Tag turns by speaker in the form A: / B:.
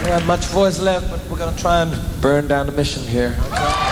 A: We have much voice left, but we're going to try and burn down the mission here. Okay?